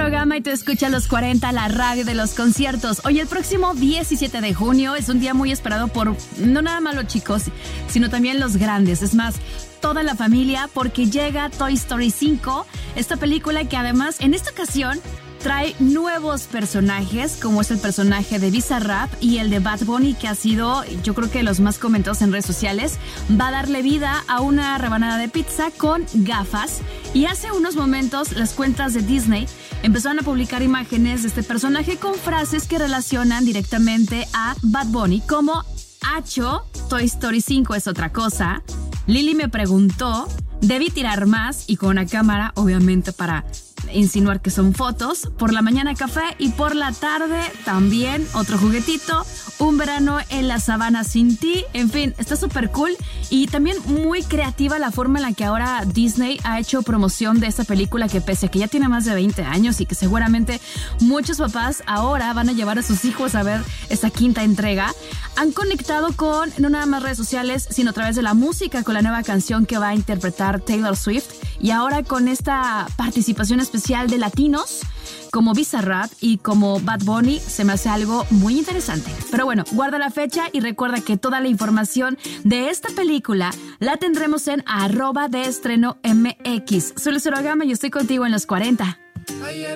Cero Gama y te escucha los 40, la radio de los conciertos. Hoy el próximo 17 de junio es un día muy esperado por no nada más los chicos, sino también los grandes. Es más, toda la familia, porque llega Toy Story 5, esta película que además en esta ocasión trae nuevos personajes, como es el personaje de Bizarrap y el de Bad Bunny, que ha sido, yo creo que los más comentados en redes sociales. Va a darle vida a una rebanada de pizza con gafas. Y hace unos momentos las cuentas de Disney empezaron a publicar imágenes de este personaje con frases que relacionan directamente a Bad Bunny, como Acho, Toy Story 5 es otra cosa. Lili me preguntó, debí tirar más, y con una cámara, obviamente para insinuar que son fotos. Por la mañana café y por la tarde también otro juguetito. Un verano en la sabana sin ti. En fin, está súper cool y también muy creativa la forma en la que ahora Disney ha hecho promoción de esta película, que pese a que ya tiene más de 20 años y que seguramente muchos papás ahora van a llevar a sus hijos a ver esta quinta entrega, han conectado con no nada más redes sociales, sino a través de la música, con la nueva canción que va a interpretar Taylor Swift, y ahora con esta participación especial de latinos como Bizarrap y como Bad Bunny. Se me hace algo muy interesante. Pero bueno, guarda la fecha y recuerda que toda la información de esta película la tendremos en @deestrenomx. Soy Cero Gama y estoy contigo en los 40.